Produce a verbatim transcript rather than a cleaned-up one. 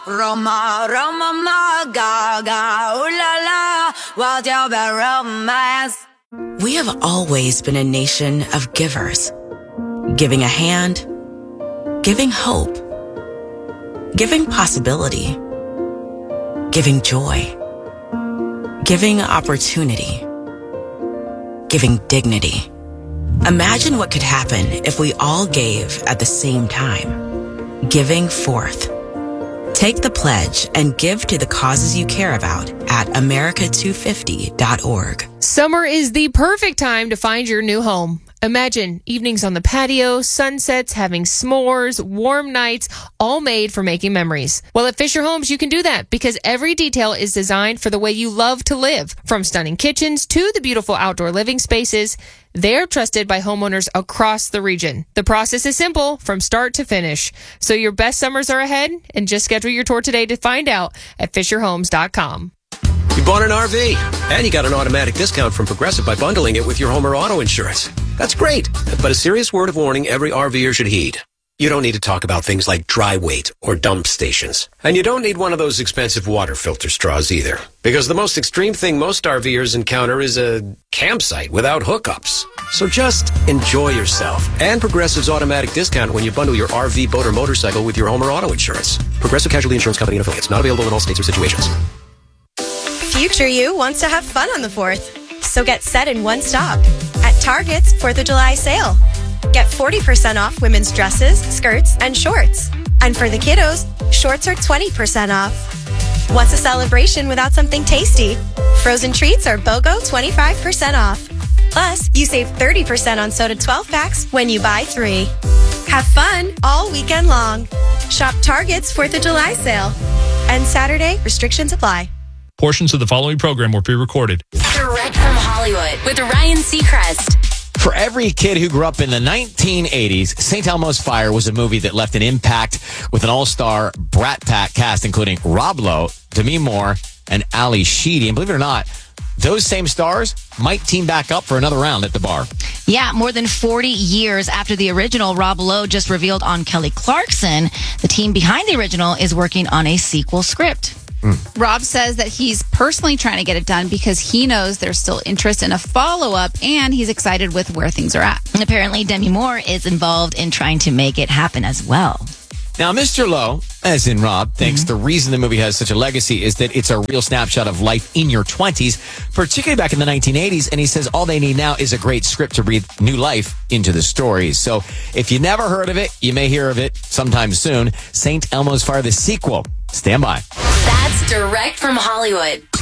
Roma, Roma, ma, gaga, ooh la la, what's your bad romance? We have always been a nation of givers. Giving a hand, giving hope, giving possibility, giving joy, giving opportunity, giving dignity. Imagine what could happen if we all gave at the same time. Giving forth. Take the pledge and give to the causes you care about at America two fifty dot org. Summer is the perfect time to find your new home. Imagine evenings on the patio, sunsets, having s'mores, warm nights, all made for making memories. Well, at Fisher Homes, you can do that because every detail is designed for the way you love to live. From stunning kitchens to the beautiful outdoor living spaces, they're trusted by homeowners across the region. The process is simple from start to finish. So your best summers are ahead, and just schedule your tour today to find out at fisher homes dot com. You bought an R V, and you got an automatic discount from Progressive by bundling it with your home or auto insurance. That's great, but a serious word of warning every RVer should heed. You don't need to talk about things like dry weight or dump stations. And you don't need one of those expensive water filter straws either. Because the most extreme thing most RVers encounter is a campsite without hookups. So just enjoy yourself and Progressive's automatic discount when you bundle your R V, boat, or motorcycle with your home or auto insurance. Progressive Casualty Insurance Company and affiliates. Not available in all states or situations. Future you wants to have fun on the fourth. So get set in one stop at Target's fourth of July sale. Get forty percent off women's dresses, skirts, and shorts. And for the kiddos, shorts are twenty percent off. What's a celebration without something tasty? Frozen treats are BOGO twenty-five percent off. Plus, you save thirty percent on soda twelve packs when you buy three. Have fun all weekend long. Shop Target's fourth of July sale. And Saturday, restrictions apply. Portions of the following program were pre-recorded. Direct from Hollywood with Ryan Seacrest. For every kid who grew up in the nineteen eighties, Saint Elmo's Fire was a movie that left an impact with an all-star Brat Pack cast, including Rob Lowe, Demi Moore, and Ali Sheedy. And believe it or not, those same stars might team back up for another round at the bar. Yeah, more than forty years after the original, Rob Lowe just revealed on Kelly Clarkson the team behind the original is working on a sequel script. Mm. Rob says that he's personally trying to get it done because he knows there's still interest in a follow-up, and he's excited with where things are at. And apparently, Demi Moore is involved in trying to make it happen as well. Now, Mister Lowe, as in Rob, thinks mm-hmm. the reason the movie has such a legacy is that it's a real snapshot of life in your twenties, particularly back in the nineteen eighties. And he says all they need now is a great script to breathe new life into the stories. So if you never heard of it, you may hear of it sometime soon. Saint Elmo's Fire, the sequel. Stand by. That's direct from Hollywood.